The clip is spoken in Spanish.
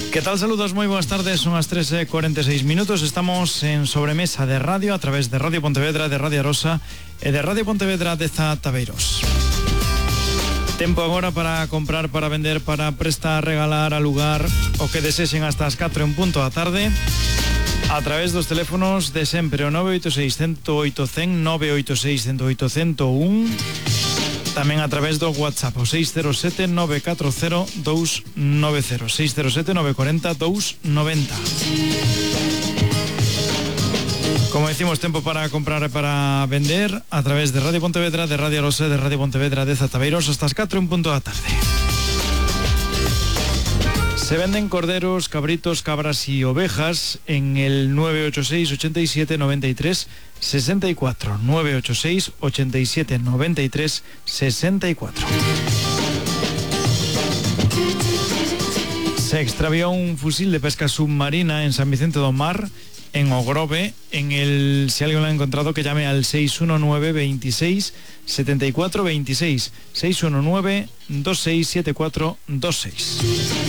¿Qué tal? Saludos, muy buenas tardes, son as 3:46 minutos. Estamos en Sobremesa de Radio a través de Radio Pontevedra, de Radio Arosa e de Radio Pontevedra de Tabeiros. Tempo agora para comprar, para vender, para prestar, regalar, alugar o que desexen hasta as 4 en punto da tarde a través dos teléfonos de sempre, o 986 108 100, 986 108 101. Tamén a través do WhatsApp, o 607 940 290, 607 940 290. Como decimos, tempo para comprar e para vender a través de Radio Pontevedra, de Radio Arosa, de Radio Pontevedra de Tabeiros hasta as 4 en punto da tarde. Se venden corderos, cabritos, cabras y ovejas en el 986 87 93 64, 986 87 93 64. Se extravió un fusil de pesca submarina en San Vicente do Mar, en Ogrove. Si alguien lo ha encontrado, que llame al 619 26 74 26, 619 26 74 26.